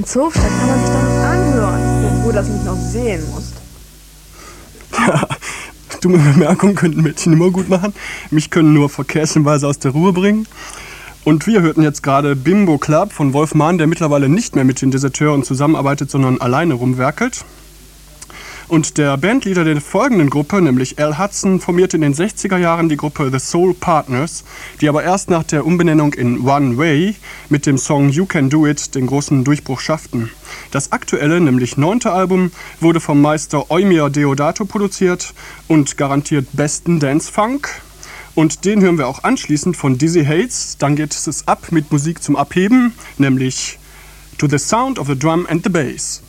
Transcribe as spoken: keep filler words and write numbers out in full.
Zofstadt kann man sich doch nicht anhören. Obwohl das nicht noch sehen musst. Ja, dumme Bemerkungen könnten Mädchen immer gut machen. Mich können nur verkehrchenweise aus der Ruhe bringen. Und wir hörten jetzt gerade Bimbo Club von Wolf Mahn, der mittlerweile nicht mehr mit den Deserteuren zusammenarbeitet, sondern alleine rumwerkelt. Und der Bandleader der folgenden Gruppe, nämlich Al Hudson, formierte in den sechziger Jahren die Gruppe The Soul Partners, die aber erst nach der Umbenennung in One Way mit dem Song You Can Do It den großen Durchbruch schafften. Das aktuelle, nämlich neunte Album, wurde vom Meister Eumir Deodato produziert und garantiert besten Dance-Funk. Und den hören wir auch anschließend von Dizzy Hates. Dann geht es ab mit Musik zum Abheben, nämlich To the Sound of the Drum and the Bass.